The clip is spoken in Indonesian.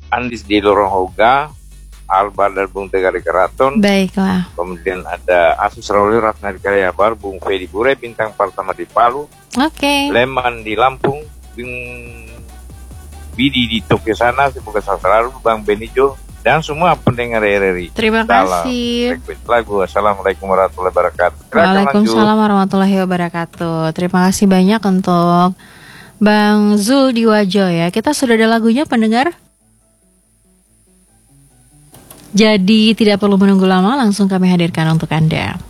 Andis di Lorong Hoga, Albar dan Bung Tegari Keraton. Baiklah. Kemudian ada Asus Rauli Ratna di Kaliabar, Bung Fedi Bure Bintang pertama di Palu. Oke. Leman di Lampung, Bung Bidi di Tokyo sana, semoga selalu Bang Benijo dan semua pendengar RRI. Terima kasih. Request lagu. Assalamualaikum warahmatullahi wabarakatuh. Waalaikumsalam warahmatullahi wabarakatuh. Terima kasih banyak untuk Bang Zul di Wajo ya. Kita sudah ada lagunya pendengar. Jadi tidak perlu menunggu lama, langsung kami hadirkan untuk Anda.